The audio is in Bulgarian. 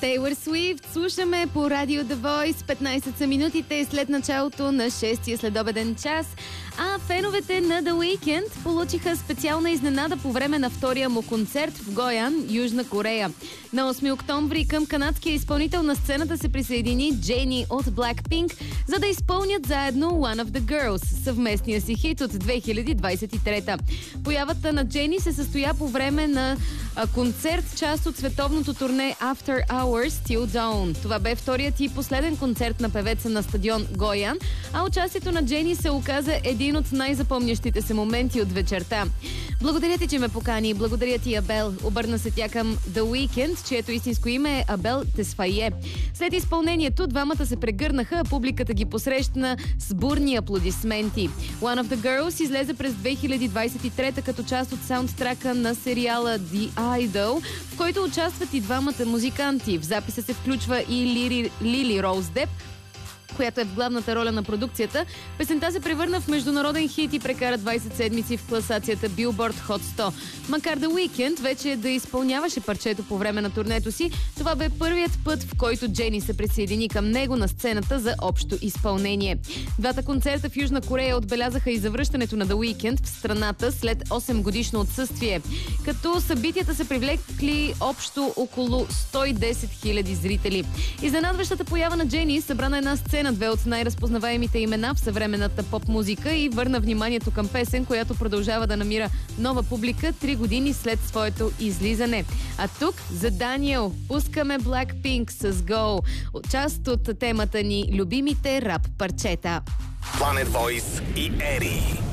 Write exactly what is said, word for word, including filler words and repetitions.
Тейлър Суифт слушаме по радио The Voice. петнайсет са минутите след началото на шестия следобеден час. А феновете на The Weeknd получиха специална изненада по време на втория му концерт в Гоян, Южна Корея. На осми октомври към канадския изпълнител на сцената се присъедини Джени от Blackpink, за да изпълнят заедно One of the Girls, съвместния си хит от две хиляди двайсет и трета. Появата на Джени се състоя по време на а, концерт, част от световното турне After Hours Till Dawn. Това бе вторият и последен концерт на певеца на стадион Гоян, а участието на Джени се оказа един от най-запомнящите се моменти от вечерта. Благодаря ти, че ме покани. Благодаря ти, Абел. Обърна се тя към The Weeknd, чието истинско име е Абел Тесфае. След изпълнението двамата се прегърнаха, а публиката ги посрещна с бурни аплодисменти. One of the Girls излезе през две хиляди двайсет и трета като част от саундтрака на сериала The Idol, в който участват и двамата музиканти. В записа се включва и Лили, Лили Роуз Деп, която е в главната роля на продукцията. Песента се превърна в международен хит и прекара двайсет седмици в класацията Billboard Hot сто. Макар The Weeknd вече да изпълняваше парчето по време на турнето си, това бе първият път, в който Джени се присъедини към него на сцената за общо изпълнение. Двата концерта в Южна Корея отбелязаха и завръщането на The Weeknd в страната след осем годишно отсъствие, като събитията са привлекли общо около сто и десет хиляди зрители. Изненадващата поява на Джени събра на една сцена две от най-разпознаваемите имена в съвременната поп-музика и върна вниманието към песен, която продължава да намира нова публика три години след своето излизане. А тук за Даниел пускаме Blackpink с Go, част от темата ни любимите рап парчета. Planet Voice и Ери.